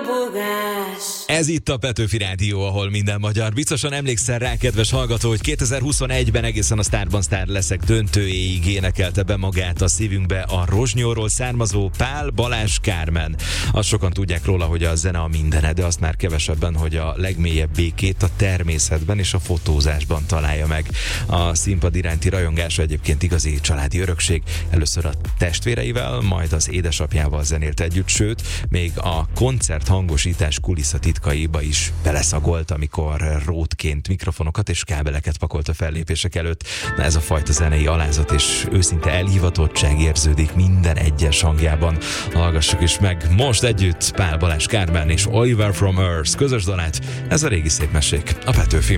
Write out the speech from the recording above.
bugás. Ez itt a Petőfi Rádió, ahol minden magyar. Biztosan emlékszel rá, kedves hallgató, hogy 2021-ben egészen a Sztárban Sztár leszek döntőjéig énekelte be magát a szívünkbe a Rozsnyóról származó Pál Balázs Kármen. Azt sokan tudják róla, hogy a zene a mindene, de azt már kevesebben, hogy a legmélyebb békét a természetben és a fotózásban találja meg. A színpad iránti rajongása egyébként igazi családi örökség. Először a testvéreivel, majd az édesapjával zenélt együtt, sőt, még a koncert hangosítás kulisszatitkaiba is beleszagolt, amikor rótként mikrofonokat és kábeleket pakolt a fellépések előtt. Na, ez a fajta zenei alázat és őszinte elhivatottság érződik minden egyes hangjában. Hallgassuk is meg most együtt Pál Balázs Kármen és Oliver from Earth közös dalát. Ez a régi szép mesék, a Petőfi.